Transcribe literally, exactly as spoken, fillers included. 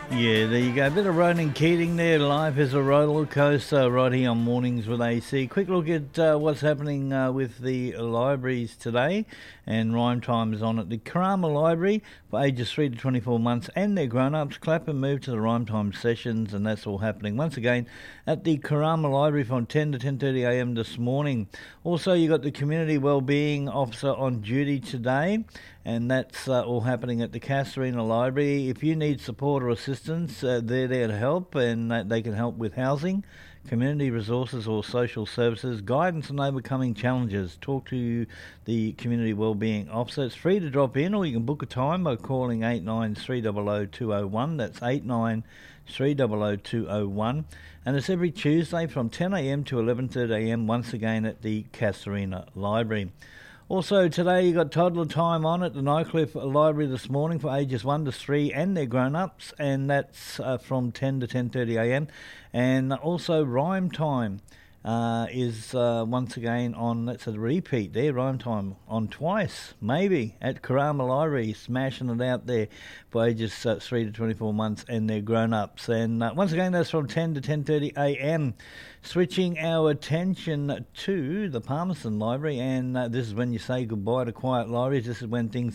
Yeah, there you go. A bit of Ronan Keating there. Life is a roller coaster right here on Mornings with A C. Quick look at uh, what's happening uh, with the libraries today. And Rhyme Time is on at the Karama Library for ages three to twenty-four months and their grown-ups. Clap and move to the Rhyme Time sessions, and that's all happening once again at the Karama Library from ten to ten thirty a m this morning. Also, you got the Community Wellbeing Officer on duty today, and that's uh, all happening at the Castorina Library. If you need support or assistance, uh, they're there to help, and uh, they can help with housing, community resources or social services, guidance on overcoming challenges. Talk to the Community Wellbeing Officer. It's free to drop in, or you can book a time by calling eight nine three zero zero two zero one. That's eight nine three zero zero two zero one. And it's every Tuesday from ten a m to eleven thirty a m, once again at the Castorina Library. Also today you got toddler time on at the Nycliffe Library this morning for ages one to three and their grown-ups, and that's uh, from ten to ten thirty a m. And also Rhyme Time uh, is uh, once again on, that's a repeat there, Rhyme Time on twice, maybe, at Karama Library, smashing it out there for ages uh, three to twenty-four months and their grown-ups. And uh, once again that's from ten to ten thirty a m. Switching our attention to the Palmerston Library, and uh, this is when you say goodbye to quiet libraries. This is when things